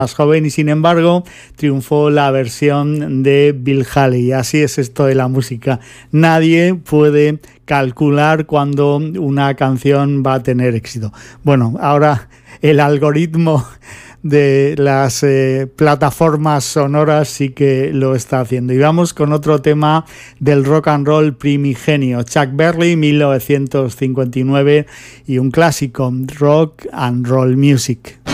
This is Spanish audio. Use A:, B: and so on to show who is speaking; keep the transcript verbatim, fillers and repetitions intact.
A: más joven y sin embargo triunfó la versión de Bill Haley. Así es esto de la música. Nadie puede calcular cuándo una canción va a tener éxito. Bueno, ahora el algoritmo de las eh, plataformas sonoras sí que lo está haciendo. Y vamos con otro tema del rock and roll primigenio, Chuck Berry, mil novecientos cincuenta y nueve, y un clásico, Rock and Roll Music.